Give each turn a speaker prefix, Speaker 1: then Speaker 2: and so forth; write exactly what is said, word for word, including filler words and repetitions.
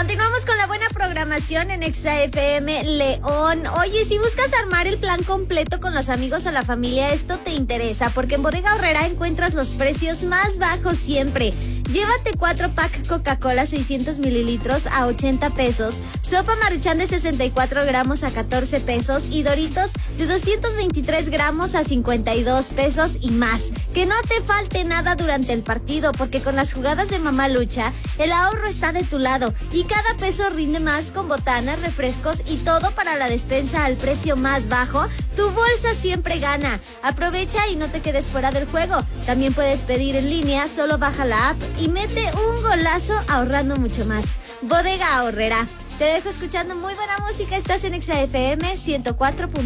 Speaker 1: Continuamos con la buena programación en Exa F M León. Oye, si buscas armar el plan completo con los amigos o la familia, esto te interesa, porque en Bodega Aurrera encuentras los precios más bajos siempre. Llévate cuatro pack Coca-Cola seiscientos mililitros a ochenta pesos, sopa Maruchan de sesenta y cuatro gramos a catorce pesos y Doritos de doscientos veintitrés gramos a cincuenta y dos pesos y más. Que no te falte nada durante el partido, porque con las jugadas de Mamá Lucha, el ahorro está de tu lado y cada peso rinde más con botanas, refrescos y todo para la despensa al precio más bajo. Tu bolsa siempre gana. Aprovecha y no te quedes fuera del juego. También puedes pedir en línea, solo baja la app y mete un golazo ahorrando mucho más. Bodega Aurrera. Te dejo escuchando muy buena música. Estás en Exa F M ciento cuatro.